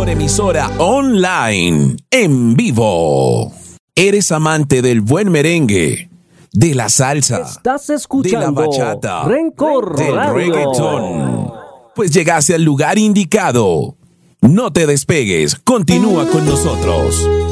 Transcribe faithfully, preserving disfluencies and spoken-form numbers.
mejor emisora online, en vivo. ¿Eres amante del buen merengue, de la salsa, Estás escuchando de la bachata, Rencor del Radio. reggaetón? Pues llegaste al lugar indicado. No te despegues, continúa con nosotros.